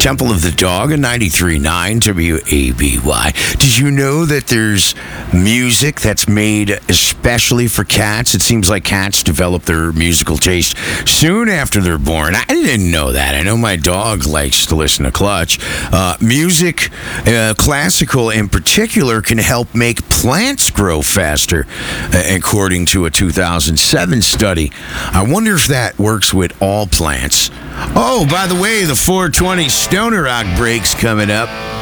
Temple of the Dog on 93.9 WABY. Did you know that there's music that's made especially for cats? It seems like cats develop their musical taste soon after they're born. I didn't know that. I know my dog likes to listen to Clutch. Music, classical in particular, can help make plants grow faster, according to a 2007 study. I wonder if that works with all plants. Oh, by the way, the 420 Stoner Rock break's coming up.